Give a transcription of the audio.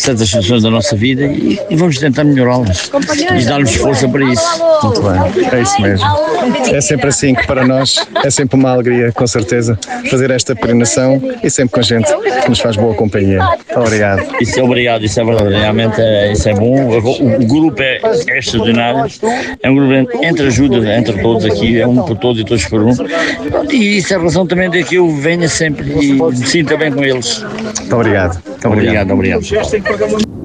certas situações da nossa vida e vamos tentar melhorá-las e dar-lhes força para isso. Muito bem, é isso mesmo. É sempre assim que para nós é sempre uma alegria, com certeza, fazer esta peregrinação e sempre com gente que nos faz boa companhia. Obrigado. Isso é obrigado, isso é verdade, realmente isso é bom. O grupo é extraordinário, é um grupo entre ajuda, entre todos aqui, é um por todos e todos por um. E isso é a razão também de que eu venha sempre e me sinta bem com eles. Muito obrigado. Obrigado.